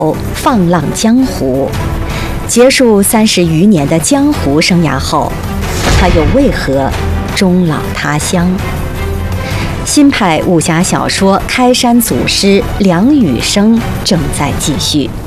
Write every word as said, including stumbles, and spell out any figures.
放浪江湖。结束三十余年的江湖生涯后，他又为何终老他乡？新派武侠小说开山祖师梁羽生正在继续。